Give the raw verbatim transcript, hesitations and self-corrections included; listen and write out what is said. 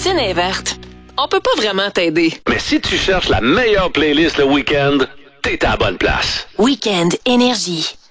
piscine est verte. On peut pas vraiment t'aider. Mais si tu cherches la meilleure playlist le week-end, t'es à la bonne place. Week-end Énergie.